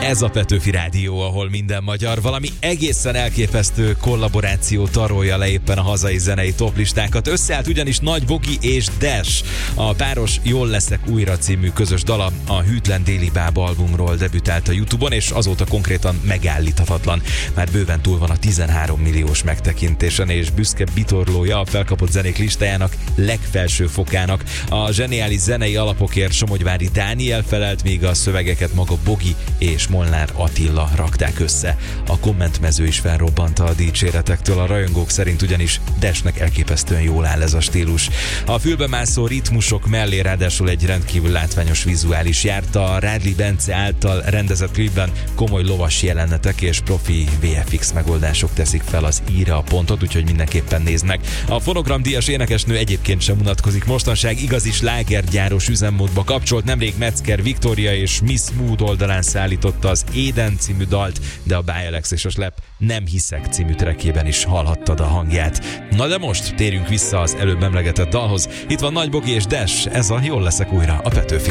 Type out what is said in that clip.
Ez a Petőfi Rádió, ahol minden magyar. Valami egészen elképesztő kollaboráció tarolja le éppen a hazai zenei toplistákat. Összeállt ugyanis Nagy Bogi és Dash. A páros Jól leszek újra című közös dala a Hűtlen Déli Bába albumról debütált a YouTube-on, és azóta konkrétan megállíthatatlan. Már bőven túl van a 13 milliós megtekintésen, és büszke bitorlója a felkapott zenék listájának legfelső fokának. A zseniális zenei alapokért Somogyvári Dániel felelt, míg a szövegeket maga Bogi és Molnár Attila rakták össze. A kommentmező is felrobbant a dicséretektől, a rajongók szerint ugyanis Dashnek elképesztően jól áll ez a stílus. A fülbemászó ritmusok mellé ráadásul egy rendkívül látványos vizuális járt. A Rádli Bence által rendezett klipben komoly lovas jelenetek és profi VFX megoldások teszik fel az íre a pontot, úgyhogy mindenképpen nézd meg. A fonogramdíjas énekesnő egyébként sem unatkozik mostanság, igazi slágergyáros üzemmódba kapcsolt, nemrég Metzger Viktória és Miss Mood oldalán szállította az Éden című dalt, de a Bájelex és a Slep Nem hiszek című trackjében is hallhattad a hangját. Na de most térjünk vissza az előbb emlegetett dalhoz. Itt van Nagy Bogi és Dash, ez a Jól leszek újra a Petőfi